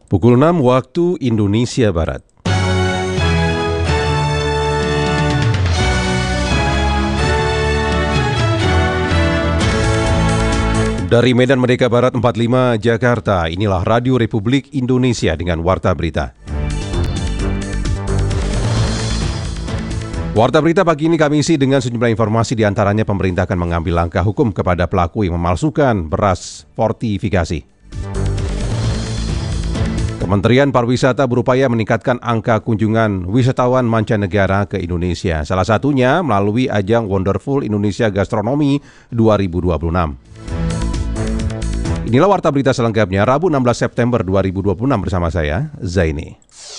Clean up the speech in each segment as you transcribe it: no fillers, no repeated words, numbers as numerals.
Pukul 6 waktu Indonesia Barat. Dari Medan Merdeka Barat 45 Jakarta, inilah Radio Republik Indonesia dengan Warta Berita. Warta Berita pagi ini kami isi dengan sejumlah informasi, diantaranya pemerintah akan mengambil langkah hukum kepada pelaku yang memalsukan beras fortifikasi. Kementerian Pariwisata berupaya meningkatkan angka kunjungan wisatawan mancanegara ke Indonesia, salah satunya melalui ajang Wonderful Indonesia Gastronomy 2026. Inilah Warta Berita selengkapnya, Rabu 16 September 2026 bersama saya, Zaini.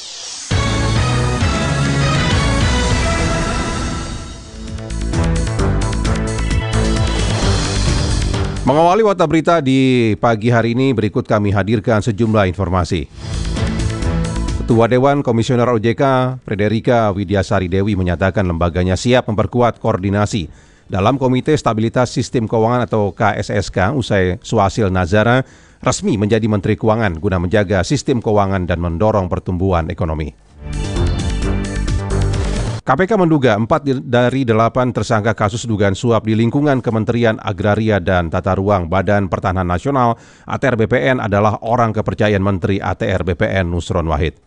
Mengawali Warta Berita di pagi hari ini, berikut kami hadirkan sejumlah informasi. Ketua Dewan Komisioner OJK, Frederika Widyasari Dewi, menyatakan lembaganya siap memperkuat koordinasi dalam Komite Stabilitas Sistem Keuangan atau KSSK usai Suhasil Nazara resmi menjadi Menteri Keuangan guna menjaga sistem keuangan dan mendorong pertumbuhan ekonomi. KPK menduga 4 dari 8 tersangka kasus dugaan suap di lingkungan Kementerian Agraria dan Tata Ruang Badan Pertahanan Nasional ATR BPN adalah orang kepercayaan Menteri ATR BPN Nusron Wahid.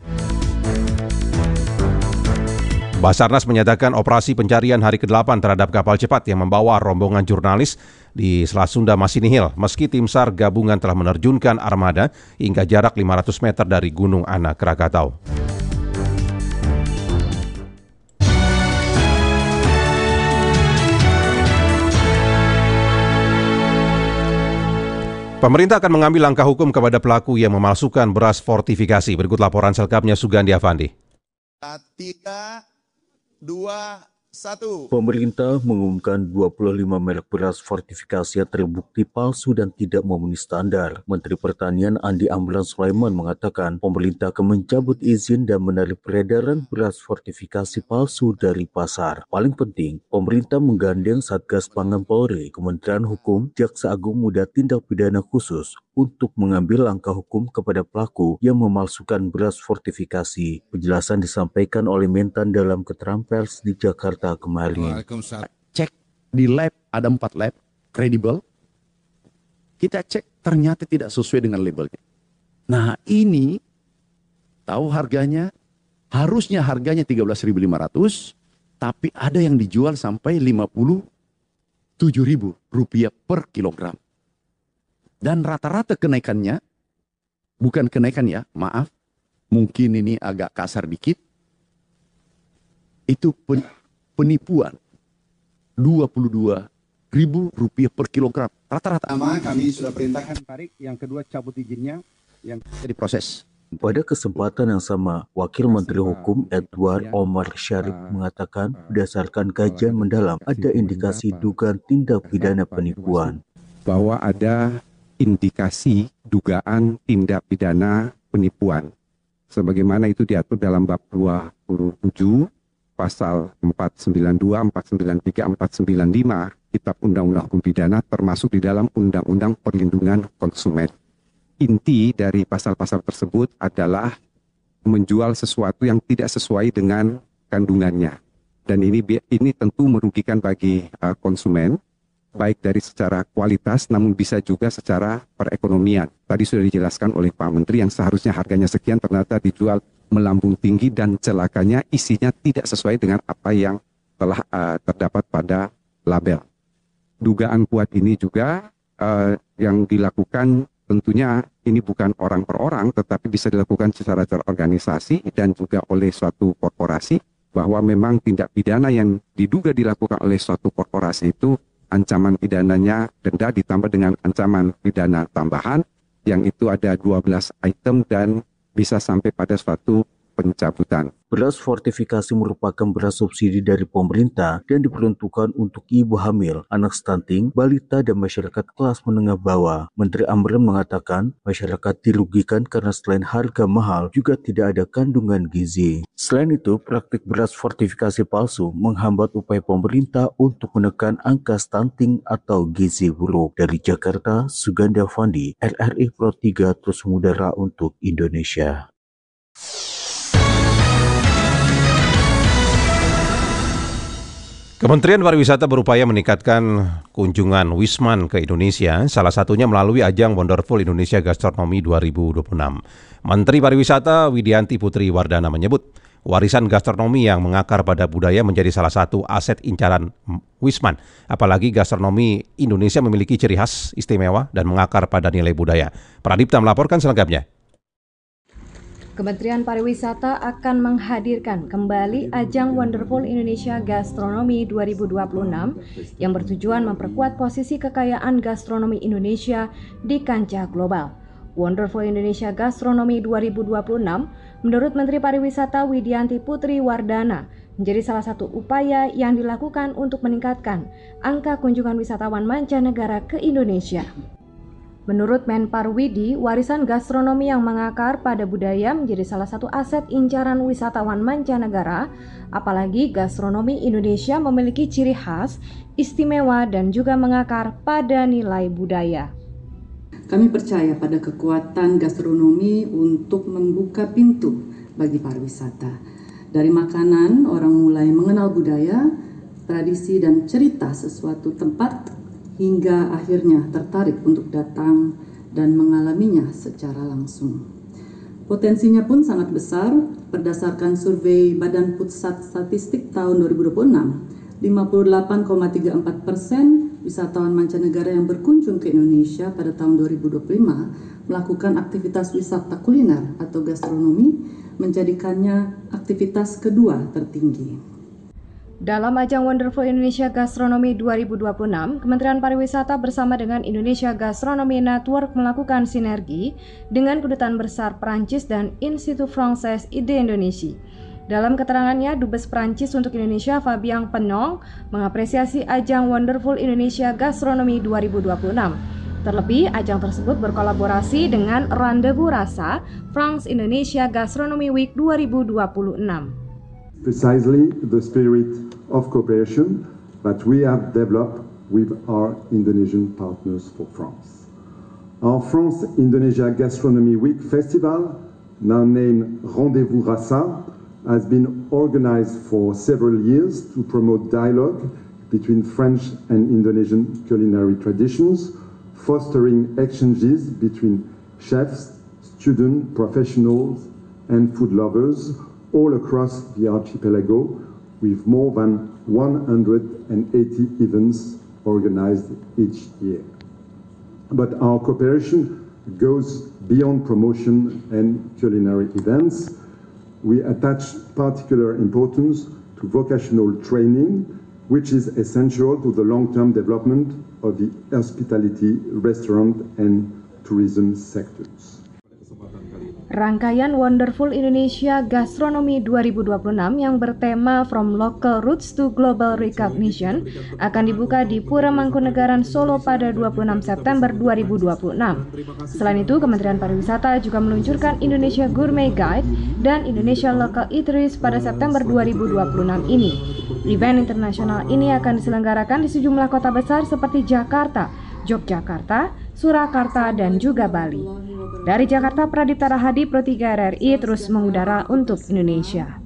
Basarnas menyatakan operasi pencarian hari ke-8 terhadap kapal cepat yang membawa rombongan jurnalis di Selat Sunda masih nihil, meski tim SAR gabungan telah menerjunkan armada hingga jarak 500 meter dari Gunung Anak Krakatau. Pemerintah akan mengambil langkah hukum kepada pelaku yang memalsukan beras fortifikasi. Berikut laporan selengkapnya Sugandi Avandi. 3, 2, 1. Pemerintah mengumumkan 25 merek beras fortifikasi yang terbukti palsu dan tidak memenuhi standar. Menteri Pertanian Andi Amran Sulaiman mengatakan pemerintah akan mencabut izin dan menarik peredaran beras fortifikasi palsu dari pasar. Paling penting, pemerintah menggandeng Satgas Pangan Polri, Kementerian Hukum, Jaksa Agung Muda Tindak Pidana Khusus untuk mengambil langkah hukum kepada pelaku yang memalsukan beras fortifikasi. Penjelasan disampaikan oleh Mentan dalam keterangan pers di Jakarta kemarin. Cek di lab, ada 4 lab kredibel. Kita cek ternyata tidak sesuai dengan labelnya. Nah ini tahu harganya, harusnya harganya 13.500, tapi ada yang dijual sampai Rp57.000 per kilogram. Dan rata-rata kenaikannya, bukan kenaikan ya, maaf, mungkin ini agak kasar dikit, itu penipuan Rp22.000 per kilogram rata-rata. Pertama, kami sudah perintahkan tarik, yang kedua cabut izinnya, yang jadi proses. Pada kesempatan yang sama, Wakil Menteri Hukum Edward Omar Syarif mengatakan berdasarkan kajian mendalam ada indikasi dugaan tindak pidana penipuan. Bahwa ada indikasi dugaan tindak pidana penipuan. Sebagaimana itu diatur dalam bab 27 pasal 492, 493, 495 Kitab Undang-Undang Hukum Pidana, termasuk di dalam Undang-Undang Perlindungan Konsumen. Inti dari pasal-pasal tersebut adalah menjual sesuatu yang tidak sesuai dengan kandungannya. Dan ini tentu merugikan bagi konsumen, baik dari secara kualitas namun bisa juga secara perekonomian. Tadi sudah dijelaskan oleh Pak Menteri yang seharusnya harganya sekian ternyata dijual melambung tinggi dan celakanya isinya tidak sesuai dengan apa yang telah terdapat pada label. Dugaan kuat ini juga yang dilakukan tentunya ini bukan orang per orang tetapi bisa dilakukan secara terorganisasi dan juga oleh suatu korporasi, bahwa memang tindak pidana yang diduga dilakukan oleh suatu korporasi itu ancaman pidananya denda ditambah dengan ancaman pidana tambahan yang itu ada 12 item dan bisa sampai pada suatu pencabutan. Beras fortifikasi merupakan beras subsidi dari pemerintah dan diperuntukkan untuk ibu hamil, anak stunting, balita, dan masyarakat kelas menengah bawah. Menteri Amran mengatakan masyarakat dirugikan karena selain harga mahal juga tidak ada kandungan gizi. Selain itu, praktik beras fortifikasi palsu menghambat upaya pemerintah untuk menekan angka stunting atau gizi buruk. Dari Jakarta, Suganda Fandi, RRI Pro 3 terus mengudara untuk Indonesia. Kementerian Pariwisata berupaya meningkatkan kunjungan Wisman ke Indonesia, salah satunya melalui ajang Wonderful Indonesia Gastronomi 2026. Menteri Pariwisata Widianti Putri Wardana menyebut, warisan gastronomi yang mengakar pada budaya menjadi salah satu aset incaran Wisman. Apalagi gastronomi Indonesia memiliki ciri khas istimewa dan mengakar pada nilai budaya. Pradipta melaporkan selengkapnya. Kementerian Pariwisata akan menghadirkan kembali ajang Wonderful Indonesia Gastronomi 2026 yang bertujuan memperkuat posisi kekayaan gastronomi Indonesia di kancah global. Wonderful Indonesia Gastronomi 2026 menurut Menteri Pariwisata Widianti Putri Wardana menjadi salah satu upaya yang dilakukan untuk meningkatkan angka kunjungan wisatawan mancanegara ke Indonesia. Menurut Menpar Widi, warisan gastronomi yang mengakar pada budaya menjadi salah satu aset incaran wisatawan mancanegara, apalagi gastronomi Indonesia memiliki ciri khas, istimewa, dan juga mengakar pada nilai budaya. Kami percaya pada kekuatan gastronomi untuk membuka pintu bagi pariwisata. Dari makanan, orang mulai mengenal budaya, tradisi, dan cerita sesuatu tempat, hingga akhirnya tertarik untuk datang dan mengalaminya secara langsung. Potensinya pun sangat besar. Berdasarkan survei Badan Pusat Statistik tahun 2026, 58,34% wisatawan mancanegara yang berkunjung ke Indonesia pada tahun 2025 melakukan aktivitas wisata kuliner atau gastronomi, menjadikannya aktivitas kedua tertinggi. Dalam ajang Wonderful Indonesia Gastronomi 2026, Kementerian Pariwisata bersama dengan Indonesia Gastronomy Network melakukan sinergi dengan Kedutaan Besar Prancis dan Institut Français di Indonesia. Dalam keterangannya, Dubes Prancis untuk Indonesia Fabien Penong mengapresiasi ajang Wonderful Indonesia Gastronomi 2026. Terlebih, ajang tersebut berkolaborasi dengan Rendezvous Rasa France Indonesia Gastronomy Week 2026. Precisely the spirit of cooperation that we have developed with our Indonesian partners for France. Our France-Indonesia Gastronomy Week Festival, now named Rendezvous Rasa, has been organized for several years to promote dialogue between French and Indonesian culinary traditions, fostering exchanges between chefs, students, professionals, and food lovers all across the archipelago, with more than 180 events organized each year. But our cooperation goes beyond promotion and culinary events. We attach particular importance to vocational training, which is essential to the long-term development of the hospitality, restaurant, and tourism sectors. Rangkaian Wonderful Indonesia Gastronomi 2026 yang bertema From Local Roots to Global Recognition akan dibuka di Pura Mangkunegaran Solo pada 26 September 2026. Selain itu, Kementerian Pariwisata juga meluncurkan Indonesia Gourmet Guide dan Indonesia Local Eateries pada September 2026 ini. Event internasional ini akan diselenggarakan di sejumlah kota besar seperti Jakarta, Yogyakarta, Surakarta, dan juga Bali. Dari Jakarta, Pradipta Rahadi, Pro 3 RRI terus mengudara untuk Indonesia.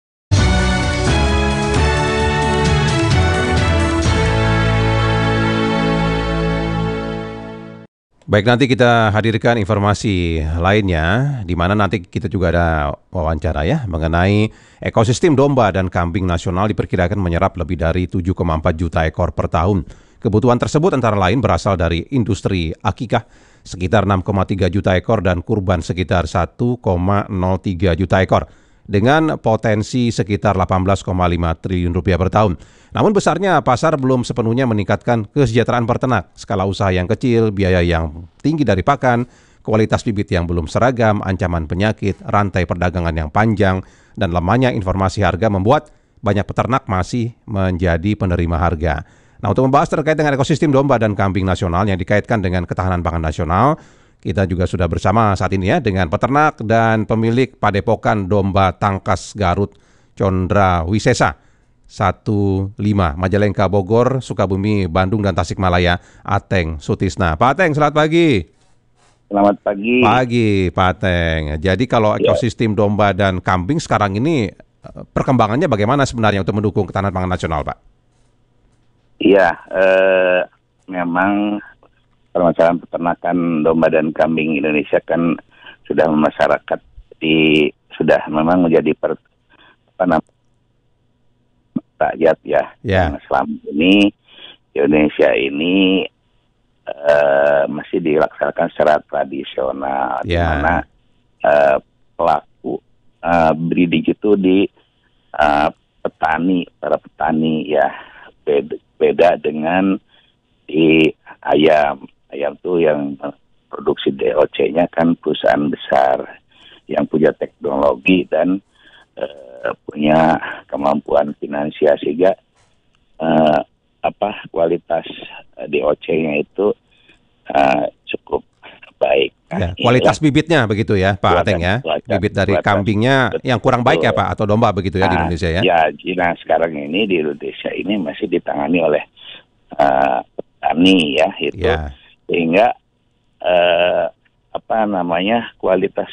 Baik, nanti kita hadirkan informasi lainnya, di mana nanti kita juga ada wawancara ya mengenai ekosistem domba dan kambing nasional diperkirakan menyerap lebih dari 7,4 juta ekor per tahun. Kebutuhan tersebut antara lain berasal dari industri akikah sekitar 6,3 juta ekor dan kurban sekitar 1,03 juta ekor dengan potensi sekitar 18,5 triliun rupiah per tahun. Namun besarnya pasar belum sepenuhnya meningkatkan kesejahteraan peternak, skala usaha yang kecil, biaya yang tinggi dari pakan, kualitas bibit yang belum seragam, ancaman penyakit, rantai perdagangan yang panjang, dan lemahnya informasi harga membuat banyak peternak masih menjadi penerima harga. Nah, untuk membahas terkait dengan ekosistem domba dan kambing nasional yang dikaitkan dengan ketahanan pangan nasional, kita juga sudah bersama saat ini ya dengan peternak dan pemilik Padepokan Domba Tangkas Garut, Condra Wisesa 15 Majalengka, Bogor, Sukabumi, Bandung, dan Tasikmalaya, Ateng Sutisna. Pak Ateng, selamat pagi. Selamat pagi. Pagi, Pak Ateng. Jadi kalau ekosistem domba dan kambing sekarang ini perkembangannya bagaimana sebenarnya untuk mendukung ketahanan pangan nasional, Pak? Iya, memang permasalahan peternakan domba dan kambing Indonesia kan sudah masyarakat sudah memang menjadi rakyat ya. Yang selama ini Indonesia ini masih dilaksanakan secara tradisional, di mana pelaku breeding itu di para petani ya, beda dengan di ayam tuh yang produksi DOC-nya kan perusahaan besar yang punya teknologi dan punya kemampuan finansial, sehingga kualitas DOC-nya itu cukup baik. Ya, kualitas bibitnya begitu ya, Pak Ateng ya. Bibit dari kambingnya yang kurang baik ya, Pak, atau domba begitu ya di Indonesia ya. Ya, nah sekarang ini di Indonesia ini masih ditangani oleh petani ya itu, sehingga kualitas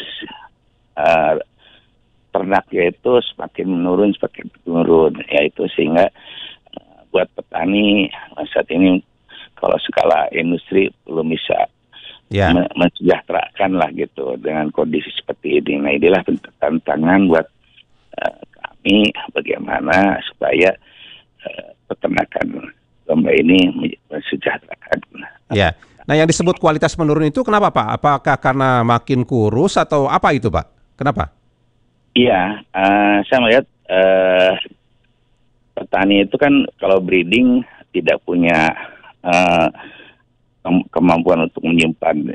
ternaknya itu semakin menurun ya, itu sehingga buat petani saat ini kalau skala industri belum bisa mensejahterakan lah gitu dengan kondisi seperti ini. Nah, inilah tantangan buat kami bagaimana supaya peternakan domba ini mensejahterakan. Ya. Nah, yang disebut kualitas menurun itu kenapa, Pak? Apakah karena makin kurus atau apa itu, Pak? Kenapa? Iya, saya melihat petani itu kan kalau breeding tidak punya kemampuan untuk menyimpan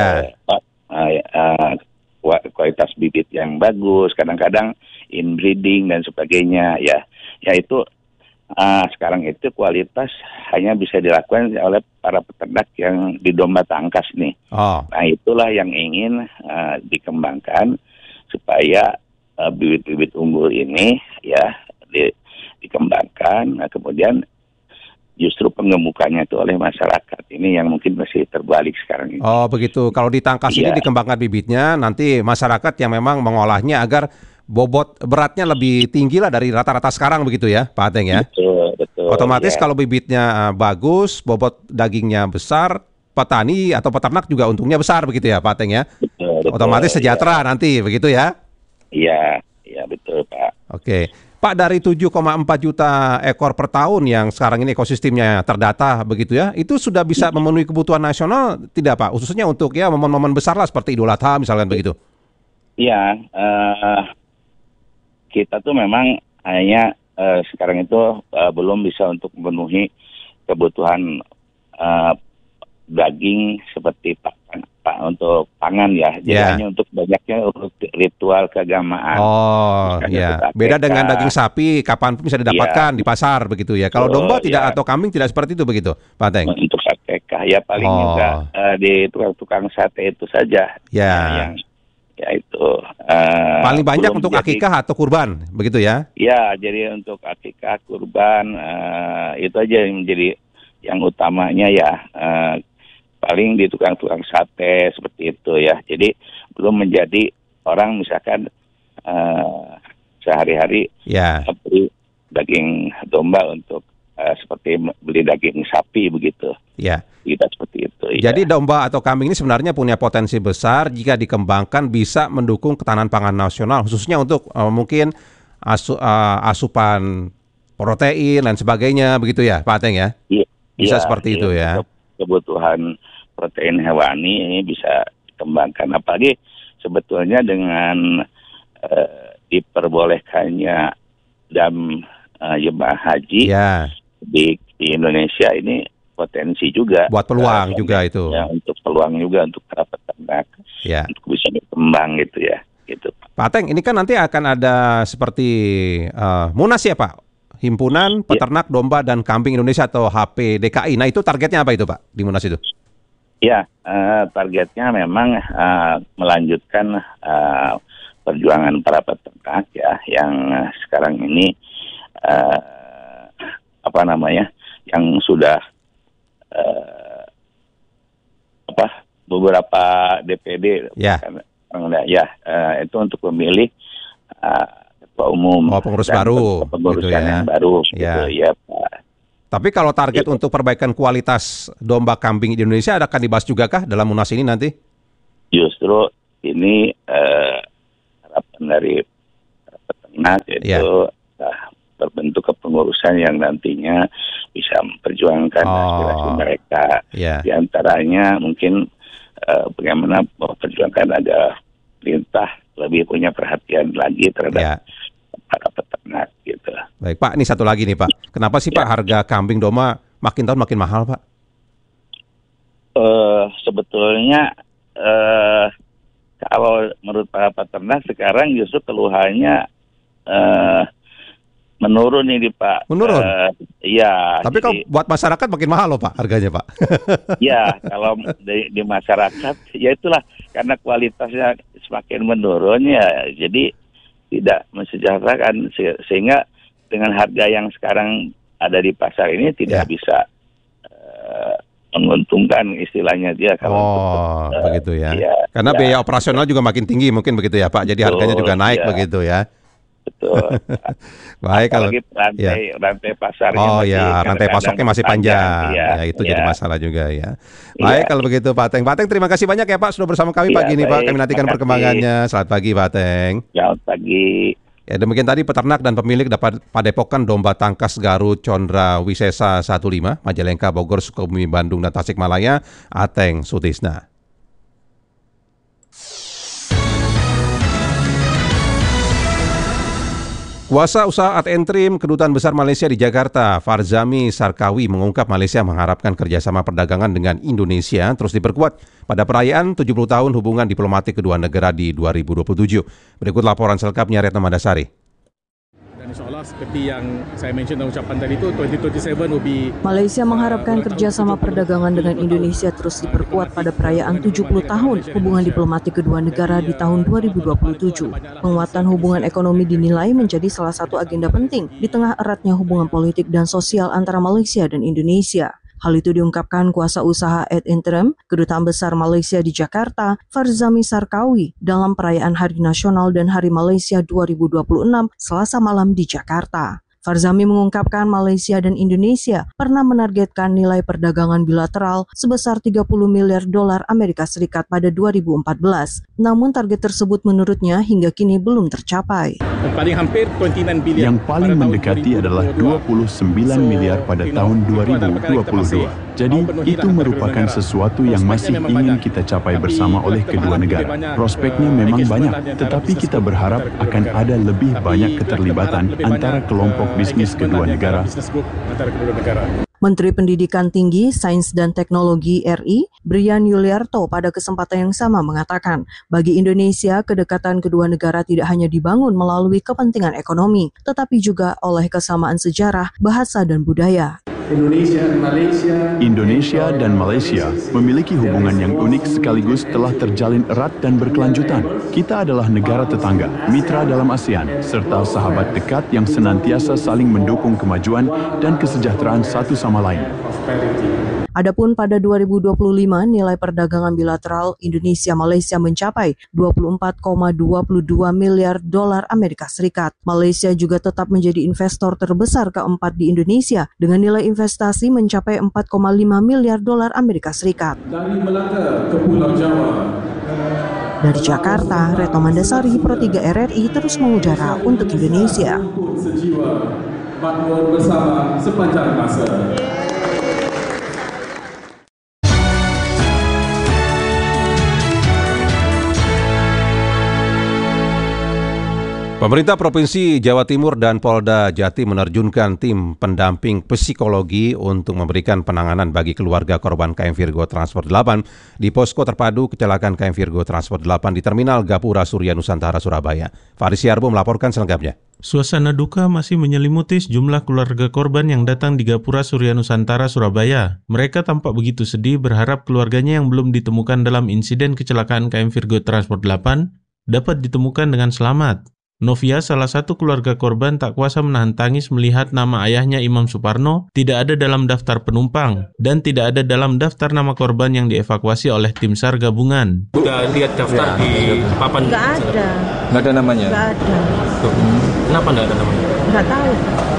kualitas bibit yang bagus, kadang-kadang inbreeding dan sebagainya ya itu sekarang itu kualitas hanya bisa dilakukan oleh para peternak yang di domba tangkas nih. Nah, itulah yang ingin dikembangkan supaya bibit-bibit unggul ini ya dikembangkan. Nah, kemudian justru pengemukannya itu oleh masyarakat. Ini yang mungkin masih terbalik sekarang ini. Oh, begitu. Kalau di tangkas ini dikembangkan bibitnya, nanti masyarakat yang memang mengolahnya agar bobot beratnya lebih tinggi lah dari rata-rata sekarang begitu ya, Pak Ateng ya? Betul. Otomatis kalau bibitnya bagus, bobot dagingnya besar, petani atau peternak juga untungnya besar begitu ya, Pak Ateng ya? Betul, otomatis sejahtera nanti begitu ya? Iya, betul, Pak. Oke. Pak, dari 7,4 juta ekor per tahun yang sekarang ini ekosistemnya terdata begitu ya, itu sudah bisa memenuhi kebutuhan nasional tidak, Pak? Khususnya untuk ya momen-momen besar lah seperti Idul Adha misalkan begitu. Iya, kita tuh memang hanya sekarang itu belum bisa untuk memenuhi kebutuhan daging seperti untuk pangan ya, jadi hanya untuk banyaknya untuk ritual keagamaan. Oh iya, beda dengan daging sapi, kapanpun bisa didapatkan di pasar begitu ya. Kalau domba tidak atau kambing tidak seperti itu begitu, Pak Ateng? Untuk APK ya paling juga di tukang sate itu saja. Yang itu paling banyak untuk akikah atau kurban begitu ya? Ya, jadi untuk akikah, kurban itu aja yang menjadi yang utamanya ya. Paling di tukang-tukang sate seperti itu ya. Jadi belum menjadi orang misalkan sehari-hari beli daging domba untuk seperti beli daging sapi begitu. Ya. Kita seperti itu. Jadi domba atau kambing ini sebenarnya punya potensi besar jika dikembangkan bisa mendukung ketahanan pangan nasional, khususnya untuk mungkin asupan protein dan sebagainya begitu ya, Pak Ateng ya? Bisa seperti itu ya. Kebutuhan protein hewani ini bisa dikembangkan, apalagi sebetulnya dengan diperbolehkannya jemaah haji di Indonesia ini potensi juga. Buat peluang juga itu. Ya, untuk peluang juga untuk para peternak. Ya. Untuk bisa berkembang gitu ya. Gitu. Pak Ateng, ini kan nanti akan ada seperti Munas ya Pak? Himpunan Peternak Domba dan Kambing Indonesia atau HPDKI. Nah itu targetnya apa itu Pak di Munas itu? Ya, targetnya memang melanjutkan perjuangan para peternak ya yang sekarang ini yang sudah beberapa DPD itu untuk memilih ketua umum pengurus baru pengurusan gitu ya. yang baru gitu ya Pak. Tapi kalau target untuk perbaikan kualitas domba kambing di Indonesia akan dibahas juga kah dalam Munas ini nanti? Justru ini harapan dari peternak itu terbentuk kepengurusan yang nantinya bisa memperjuangkan aspirasi mereka. Di antaranya mungkin bagaimana memperjuangkan agar pemerintah lebih punya perhatian lagi terhadap para peternak gitu. Baik Pak, ini satu lagi nih Pak. Kenapa sih Pak harga kambing domba makin tahun makin mahal Pak? Sebetulnya kalau menurut para peternak sekarang justru keluhannya menurun ini Pak. Menurun? Iya. Tapi kalau buat masyarakat makin mahal loh Pak harganya Pak. Ya, kalau di masyarakat ya itulah karena kualitasnya semakin menurun ya. Jadi tidak mensejahterakan sehingga dengan harga yang sekarang ada di pasar ini tidak bisa menguntungkan istilahnya dia kalau begitu ya. Karena biaya operasional juga makin tinggi mungkin begitu ya Pak. Jadi harganya juga naik begitu ya. Betul. Baik kalau rantai pasarnya rantai pasoknya masih panjang. Ya itu jadi masalah juga ya. Baik kalau begitu Pak Ateng. Pak Ateng terima kasih banyak ya Pak sudah bersama kami pagi ini Pak. Kami nantikan perkembangannya. Selamat pagi Pak Ateng. Selamat pagi. Ya demikian tadi peternak dan pemilik dapat Padepokan Domba Tangkas Garut Condra Wisesa 15 Majalengka Bogor Sukabumi Bandung dan Tasikmalaya Ateng Sutisna. Kuasa Usaha ad interim Kedutaan Besar Malaysia di Jakarta, Farzami Sarkawi mengungkap Malaysia mengharapkan kerjasama perdagangan dengan Indonesia terus diperkuat pada perayaan 70 tahun hubungan diplomatik kedua negara di 2027. Berikut laporan selengkapnya Retno Mandasari. Dan insyaAllah seperti yang saya mention dalam ucapan tadi itu 2027 will be... Malaysia mengharapkan kerjasama perdagangan dengan Indonesia terus diperkuat pada perayaan 70 tahun hubungan diplomatik kedua negara di tahun 2027. Penguatan hubungan ekonomi dinilai menjadi salah satu agenda penting di tengah eratnya hubungan politik dan sosial antara Malaysia dan Indonesia. Hal itu diungkapkan Kuasa Usaha ad interim Kedutaan Besar Malaysia di Jakarta, Farzami Sarkawi, dalam perayaan Hari Nasional dan Hari Malaysia 2026 Selasa malam di Jakarta. Farzami mengungkapkan Malaysia dan Indonesia pernah menargetkan nilai perdagangan bilateral sebesar 30 miliar dolar Amerika Serikat pada 2014. Namun target tersebut menurutnya hingga kini belum tercapai. Yang paling mendekati adalah 29 miliar pada tahun 2022. Jadi itu merupakan sesuatu yang masih ingin kita capai bersama oleh kedua negara. Prospeknya memang banyak, tetapi kita berharap akan ada lebih banyak keterlibatan antara kelompok bisnis kedua negara. Menteri Pendidikan Tinggi, Sains dan Teknologi RI, Brian Yuliarto pada kesempatan yang sama mengatakan, bagi Indonesia kedekatan kedua negara tidak hanya dibangun melalui kepentingan ekonomi, tetapi juga oleh kesamaan sejarah, bahasa dan budaya. Indonesia dan Malaysia memiliki hubungan yang unik sekaligus telah terjalin erat dan berkelanjutan. Kita adalah negara tetangga, mitra dalam ASEAN, serta sahabat dekat yang senantiasa saling mendukung kemajuan dan kesejahteraan satu sama lain. Adapun pada 2025 nilai perdagangan bilateral Indonesia-Malaysia mencapai 24,22 miliar dolar Amerika Serikat. Malaysia juga tetap menjadi investor terbesar keempat di Indonesia dengan nilai investasi mencapai 4,5 miliar dolar Amerika Serikat. Dari Melaka ke Pulau Jawa. Dari Jakarta, Retno Mandasari, Pro 3 RRI terus mengudara untuk Indonesia. Sejiwa, makmur bersama sepanjang masa. Pemerintah Provinsi Jawa Timur dan Polda Jatim menerjunkan tim pendamping psikologi untuk memberikan penanganan bagi keluarga korban KM Virgo Transport 8 di posko terpadu kecelakaan KM Virgo Transport 8 di Terminal Gapura Surya Nusantara, Surabaya. Faris Yarbo melaporkan selengkapnya. Suasana duka masih menyelimuti sejumlah keluarga korban yang datang di Gapura Surya Nusantara, Surabaya. Mereka tampak begitu sedih berharap keluarganya yang belum ditemukan dalam insiden kecelakaan KM Virgo Transport 8 dapat ditemukan dengan selamat. Novia, salah satu keluarga korban, tak kuasa menahan tangis melihat nama ayahnya Imam Suparno tidak ada dalam daftar penumpang dan tidak ada dalam daftar nama korban yang dievakuasi oleh tim SAR gabungan. Udah lihat daftar di papan? Nggak ada. Nggak ada namanya? Nggak ada. Kenapa nggak ada namanya? Nggak tahu.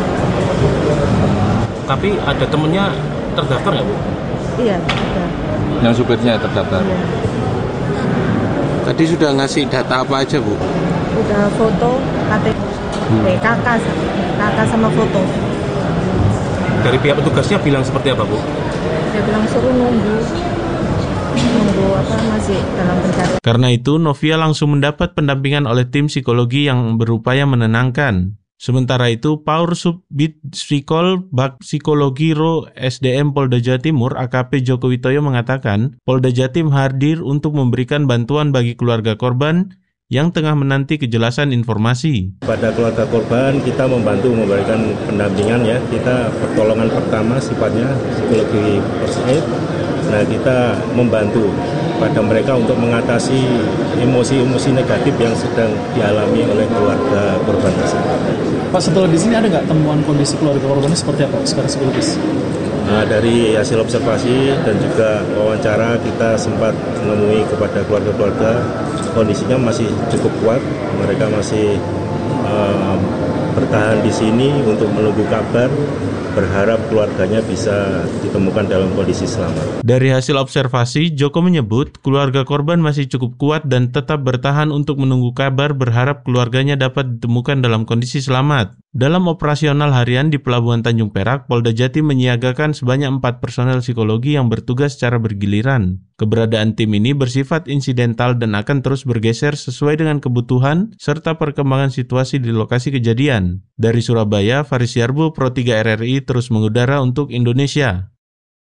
Tapi ada temennya terdaftar nggak, Bu? Iya, ada. Yang supirnya terdaftar? Iya. Tadi sudah ngasih data apa aja, Bu? Udah foto, KTP, kakak sama foto. Dari pihak petugasnya bilang seperti apa, Bu? Dia bilang suruh nunggu apa masih dalam pencarian. Karena itu, Novia langsung mendapat pendampingan oleh tim psikologi yang berupaya menenangkan. Sementara itu, Paur Subbid Psikol Bak Psikologi Ro SDM Polda Jawa Timur AKP Joko Witoyo mengatakan, Polda Jatim hadir untuk memberikan bantuan bagi keluarga korban yang tengah menanti kejelasan informasi. Pada keluarga korban kita membantu memberikan pendampingan ya. Kita pertolongan pertama sifatnya psikologi first aid. Nah, kita membantu pada mereka untuk mengatasi emosi-emosi negatif yang sedang dialami oleh keluarga korban tersebut. Pak, setelah di sini ada nggak temuan kondisi keluarga korbannya seperti apa secara psikologis? Nah, dari hasil observasi dan juga wawancara kita sempat menemui kepada keluarga-keluarga, kondisinya masih cukup kuat. Mereka masih bertahan di sini untuk menunggu kabar, berharap keluarganya bisa ditemukan dalam kondisi selamat. Dari hasil observasi, Joko menyebut keluarga korban masih cukup kuat dan tetap bertahan untuk menunggu kabar, berharap keluarganya dapat ditemukan dalam kondisi selamat. Dalam operasional harian di Pelabuhan Tanjung Perak, Polda Jatim menyiagakan sebanyak 4 personel psikologi yang bertugas secara bergiliran. Keberadaan tim ini bersifat insidental dan akan terus bergeser sesuai dengan kebutuhan serta perkembangan situasi di lokasi kejadian. Dari Surabaya, Faris Yarbo, Pro 3 RRI terus mengudara untuk Indonesia.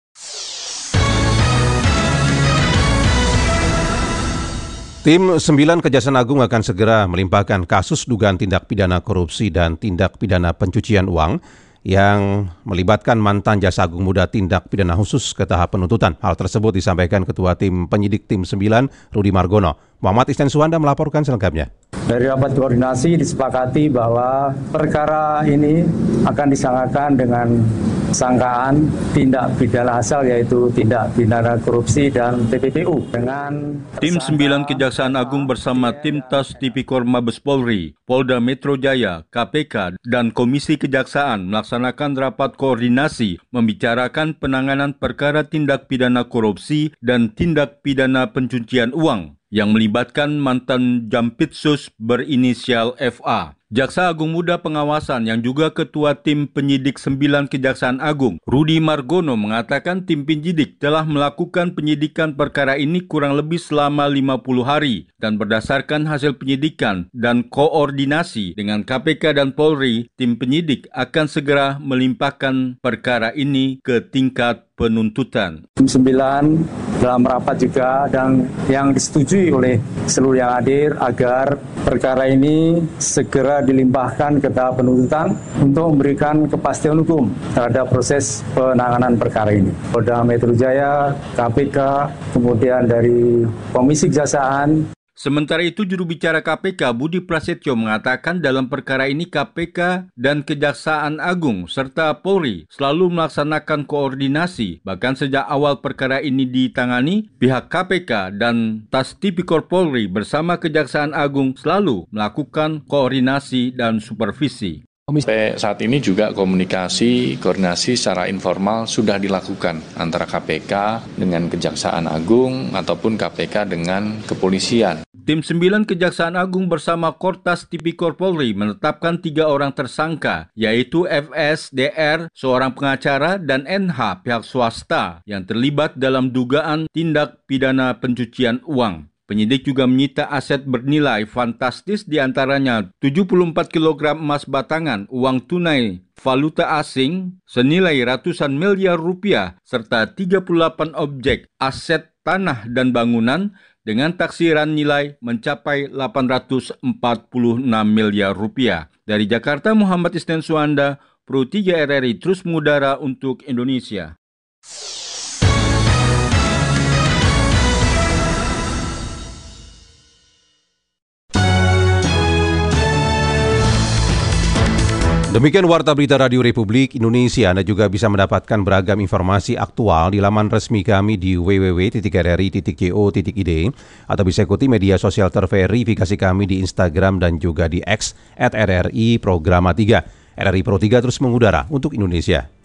Tim 9 Kejaksaan Agung akan segera melimpahkan kasus dugaan tindak pidana korupsi dan tindak pidana pencucian uang yang melibatkan mantan Jaksa Agung Muda Tindak Pidana Khusus ke tahap penuntutan. Hal tersebut disampaikan Ketua Tim Penyidik Tim 9, Rudi Margono. Muhammad Isnan Suwanda melaporkan selengkapnya. Dari rapat koordinasi disepakati bahwa perkara ini akan disangkakan dengan sangkaan tindak pidana asal yaitu tindak pidana korupsi dan TPPU. Dengan Tim 9 Kejaksaan Agung bersama Tim Tas Tipikor Mabes Polri, Polda Metro Jaya, KPK, dan Komisi Kejaksaan melaksanakan rapat koordinasi membicarakan penanganan perkara tindak pidana korupsi dan tindak pidana pencucian uang yang melibatkan mantan Jampitsus berinisial FA. Jaksa Agung Muda Pengawasan yang juga Ketua Tim Penyidik 9 Kejaksaan Agung, Rudi Margono, mengatakan tim penyidik telah melakukan penyidikan perkara ini kurang lebih selama 50 hari dan berdasarkan hasil penyidikan dan koordinasi dengan KPK dan Polri, tim penyidik akan segera melimpahkan perkara ini ke tingkat penuntutan. Tim 9 dalam rapat juga dan yang disetujui oleh seluruh yang hadir agar perkara ini segera dilimpahkan ke tahap penuntutan untuk memberikan kepastian hukum terhadap proses penanganan perkara ini. Polda Metro Jaya, KPK, kemudian dari Komisi Kejaksaan. Sementara itu, juru bicara KPK Budi Prasetyo mengatakan dalam perkara ini KPK dan Kejaksaan Agung serta Polri selalu melaksanakan koordinasi. Bahkan sejak awal perkara ini ditangani, pihak KPK dan Tas Tipikor Polri bersama Kejaksaan Agung selalu melakukan koordinasi dan supervisi. Sampai saat ini juga koordinasi secara informal sudah dilakukan antara KPK dengan Kejaksaan Agung ataupun KPK dengan kepolisian. Tim 9 Kejaksaan Agung bersama Kortas Tipikor Polri menetapkan 3 orang tersangka, yaitu FS, DR, seorang pengacara, dan NH, pihak swasta, yang terlibat dalam dugaan tindak pidana pencucian uang. Penyidik juga menyita aset bernilai fantastis diantaranya 74 kg emas batangan, uang tunai, valuta asing senilai ratusan miliar rupiah, serta 38 objek aset tanah dan bangunan dengan taksiran nilai mencapai 846 miliar rupiah. Dari Jakarta, Muhammad Isnan Suanda, Pro 3 RRI terus mengudara untuk Indonesia. Demikian Warta Berita Radio Republik Indonesia. Anda juga bisa mendapatkan beragam informasi aktual di laman resmi kami di www.rri.co.id atau bisa ikuti media sosial terverifikasi kami di Instagram dan juga di X @RRI Programa 3. RRI Pro 3 terus mengudara untuk Indonesia.